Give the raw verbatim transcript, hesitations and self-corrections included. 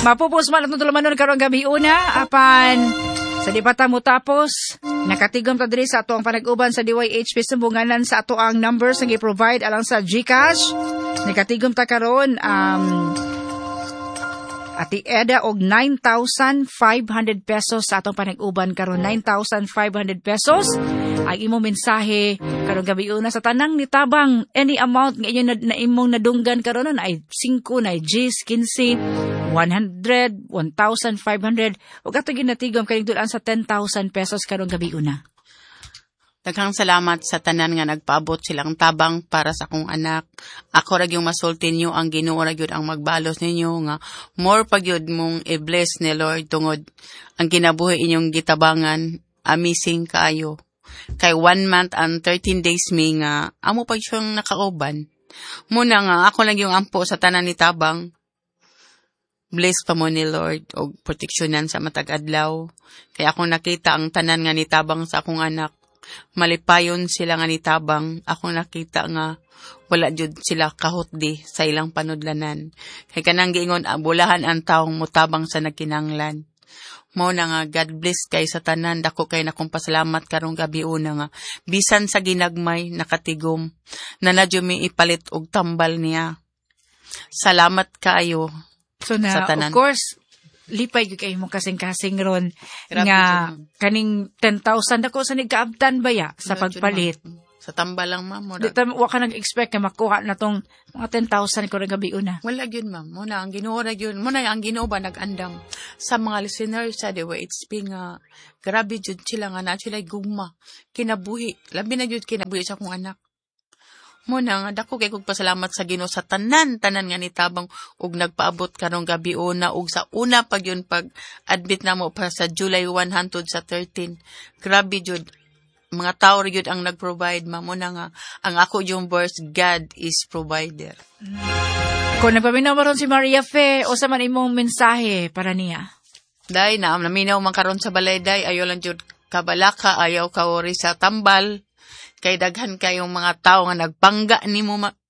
Mapupos man at nutulaman nun karong gabi una, apan sa di pa ta mo tapos, nakatigom ta diri sa ato ang panag-uban sa D Y H P sumbunganan sa ato ang numbers nga i-provide alang sa GCash. Nakatigom ta karon um Ati Eda og nine thousand five hundred pesos sa atong panag-uban karon, nine thousand five hundred pesos. Ang imong mensahe karong gabi una sa tanang nitabang any amount nga inyo na, na imong nadunggan karon ay five, na ten, fifteen, one hundred, one thousand five hundred ug ato ginatigom kaning dulan sa ten thousand pesos karong gabi una. Daghang salamat sa tanan nga nagpaabot silang tabang para sa akong anak. Ako ra gyud masulti niyo ang Ginoo ra gyud ang magbalos ninyo nga more pa gyud mong i-bless ni Lord tungod ang kinabuhi inyong gitabangan. Amazing kaayo. Kay one month and thirteen days mi nga amo pa siyang nakauban. Muna nga ako lang yung ampo sa tanan ni tabang. Bless pa mo ni Lord og proteksyonan sa matag adlaw. Kay akong nakita ang tanan nga nitabang sa akong anak. Malipayon sila nga nitabang, akong nakita nga wala jud sila kahutdi sa ilang panudlanan. Kay kanang giingon abulahan ang taong mutabang sa nagkinanglan. Mao na nga God bless kay sa tanan, dako kay nakong pasalamat karong gabi una nga bisan sa ginagmay nakatigom na nadyo mi ipalit og tambal niya. Salamat kaayo. So na sa tanan. Of course lipay gyud kay mo kasing-kasing ron Grabe nga dyan. kaning ten thousand ako sa nigkaabtan ba ya sa Wala pagpalit. dyan, ma'am. Sa tamba lang, ma'am. Di ta wa ka nag-expect na makuha na tong mga ten thousand ko rin gabi una. Wala yun, ma'am. Muna, ang Ginoo ra yun. Muna, ang Ginoo ba nag-andam sa mga listeners sa D Y H P nga grabe jud sila nga na sila gugma. Kinabuhi. Labi na jud kinabuhi sa akong anak. Muna nga, dako kay kog pasalamat sa Ginoo sa tanan, tanan nga nitabang ug nagpaabot karong gabi una ug sa una pag yun pag admit na mo pa sa July one hangtod sa thirteen. Grabe jud. Mga tao rin yun ang nag-provide, ma'am. Muna nga, ang ako yung verse, God is provider. Kung nagpaminaw mo ron si Maria Fe, o sa man imong mensahe para niya? Day, na, naminaw man karon sa balay, day, ayaw lang jud kabalaka, ayaw ka ori sa tambal, kay daghan kayong mga tao nga nagpangga ni mo, ma-